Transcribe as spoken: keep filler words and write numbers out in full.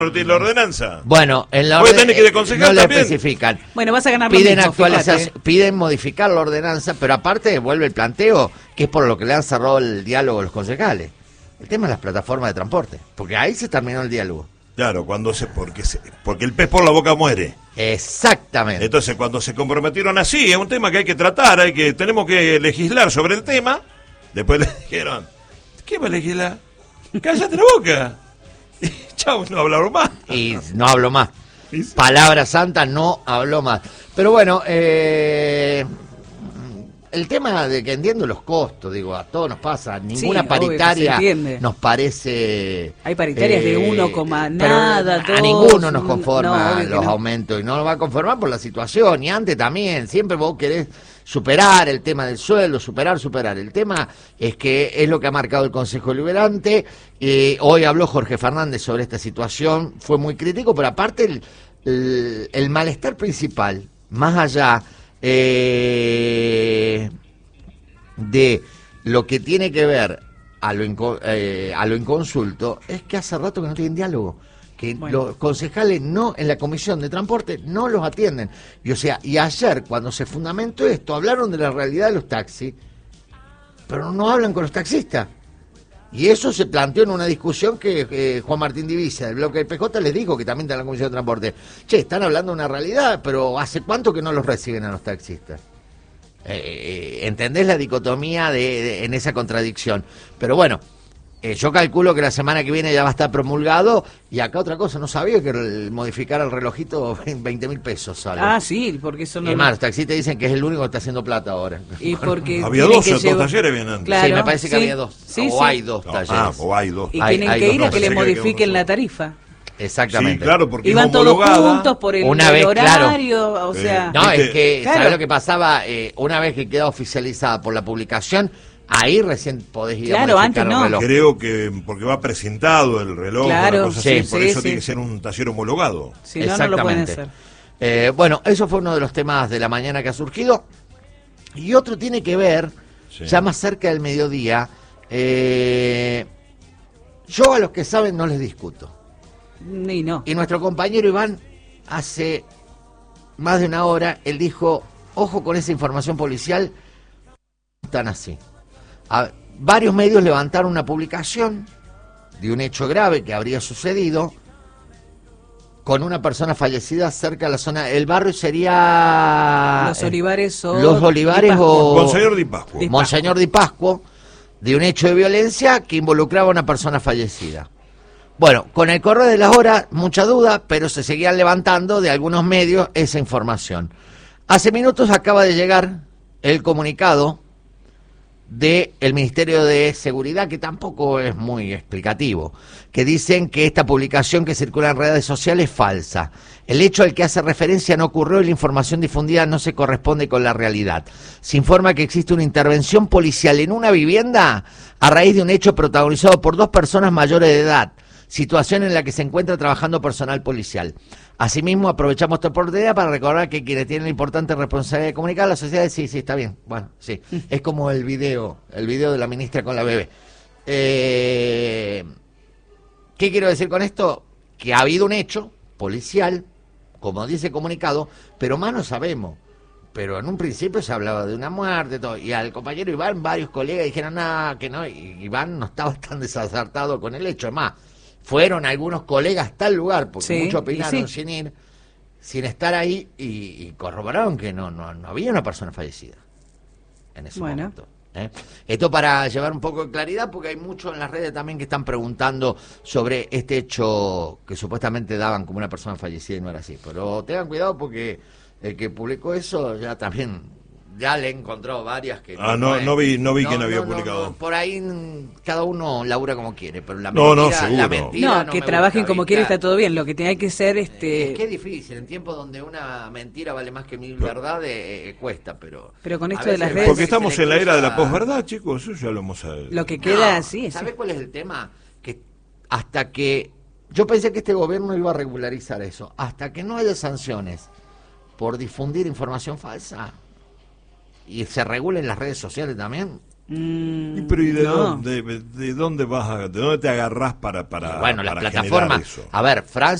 la ordenanza. Bueno, en la Puede orden, tener que de concejal no le también. especifican. Bueno, vas a ganar Piden lo mismo, actualización, fíjate. piden modificar la ordenanza, pero aparte vuelve el planteo, que es por lo que le han cerrado el diálogo a los concejales. El tema es las plataformas de transporte, porque ahí se terminó el diálogo. Claro, cuando se porque se, porque el pez por la boca muere. Exactamente. Entonces, cuando se comprometieron así, es un tema que hay que tratar, hay que tenemos que legislar sobre el tema. Después le dijeron, ¿qué va a legislar? Cállate la boca. Y chau, no hablaron más. Y no hablo más. Y sí. Palabra santa, no habló más. Pero bueno, eh, el tema de que entiendo los costos, digo, a todos nos pasa, ninguna Sí, paritaria obvio que se entiende. nos parece... Hay paritarias de uno coma pero nada, a dos, ninguno nos no, conforma obvio que los no. aumentos, y no nos va a conformar por la situación, y antes también, siempre vos querés superar el tema del sueldo, superar, superar. El tema es que es lo que ha marcado el Consejo Deliberante. Eh, hoy habló Jorge Fernández sobre esta situación, fue muy crítico, pero aparte el, el, el malestar principal, más allá eh, de lo que tiene que ver a lo, inco, eh, a lo inconsulto, es que hace rato que no tienen diálogo. Que bueno. los concejales no en la comisión de transporte no los atienden. Y o sea, y ayer cuando se fundamentó esto, hablaron de la realidad de los taxis, pero no hablan con los taxistas. Y eso se planteó en una discusión que eh, Juan Martín Divisa, del bloque del P J, les dijo, que también está en la comisión de transporte. Che, están hablando de una realidad, pero ¿hace cuánto que no los reciben a los taxistas? Eh, ¿Entendés la dicotomía de, de, en esa contradicción? Pero bueno, Eh, yo calculo que la semana que viene ya va a estar promulgado. Y acá otra cosa, no sabía que el, modificar el relojito veinte mil pesos sale. Ah, sí, porque eso no... Y más, los taxistas dicen que es el único que está haciendo plata ahora. Y porque Había tienen dos, que dos llevar- talleres bien antes. Claro, Sí, me parece que sí, había dos. sí, o sí. hay dos No, talleres. ah, o hay dos. Y Hay- tienen hay que dos, ir a no, que le pensé que había modifiquen uno la solo. tarifa. Exactamente. Sí, claro, porque Iban es todos homologada. juntos por el, Una el vez, claro. horario, o Sí. sea... No, ¿Viste? es que, Claro. ¿sabes lo que pasaba? Eh, una vez que queda oficializada por la publicación, ahí recién podés ir Claro, a antes modificar no. el reloj. Creo que porque va presentado el reloj, Claro, una cosa sí, así, por sí, eso sí. tiene que ser un taller homologado. Si no, no lo pueden Exactamente. hacer. Eh, bueno, eso fue uno de los temas de la mañana que ha surgido. Y otro tiene que ver, Sí. ya más cerca del mediodía, eh, yo a los que saben no les discuto. Ni no. Y nuestro compañero Iván, hace más de una hora, él dijo, ojo con esa información policial, están así. A- varios medios levantaron una publicación de un hecho grave que habría sucedido con una persona fallecida cerca de la zona. El barrio sería... Los Olivares o... Los Olivares Di Pascua. o... Monseñor Di Pascua. Di- Monseñor Di Pascua, de un hecho de violencia que involucraba a una persona fallecida. Bueno, con el correr de las horas, mucha duda, pero se seguían levantando de algunos medios esa información. Hace minutos acaba de llegar el comunicado del Ministerio de Seguridad, que tampoco es muy explicativo, que dicen que esta publicación que circula en redes sociales es falsa. El hecho al que hace referencia no ocurrió y la información difundida no se corresponde con la realidad. Se informa que existe una intervención policial en una vivienda a raíz de un hecho protagonizado por dos personas mayores de edad, situación en la que se encuentra trabajando personal policial. Asimismo, aprovechamos esta oportunidad para recordar que quienes tienen la importante responsabilidad de comunicar a la sociedad, sí, sí, está bien, bueno, sí, es como el video, el video de la ministra con la bebé. Eh, ¿Qué quiero decir con esto? Que ha habido un hecho policial, como dice el comunicado, pero más no sabemos. Pero en un principio se hablaba de una muerte, todo, y al compañero Iván, varios colegas dijeron, nada, que no, y Iván no estaba tan desacertado con el hecho, es más, fueron algunos colegas hasta el lugar, porque Sí, muchos y opinaron sí. sin ir, sin estar ahí, y, y corroboraron que no, no, no había una persona fallecida en ese Bueno. momento. ¿eh? Esto para llevar un poco de claridad, porque hay muchos en las redes también que están preguntando sobre este hecho que supuestamente daban como una persona fallecida y no era así. Pero tengan cuidado porque el que publicó eso ya también... Ya le he encontrado varias que... Ah, no, no vi, no vi no, quién había no, no, publicado. no, por ahí mm, cada uno labura como quiere, pero la No, mentira, no, seguro. la mentira No, que me trabajen gusta, como ¿viste? quieren está todo bien. Lo que tiene que ser, este... Es que es difícil, en tiempos donde una mentira vale más que mil verdades, eh, eh, cuesta, pero... Pero con a esto de las veces redes- Porque se estamos le en la era de la cruza- posverdad, chicos, eso ya lo hemos... Lo que queda No, así es... ¿sabés cuál es el tema? Que hasta que... Yo pensé que este gobierno iba a regularizar eso. Hasta que no haya sanciones por difundir información falsa y se regulen las redes sociales también, Mm, Y pero ¿y de, no. dónde, de dónde vas a, de dónde te agarrás para, para, Bueno, las para plataformas. generar eso? A ver, Francia.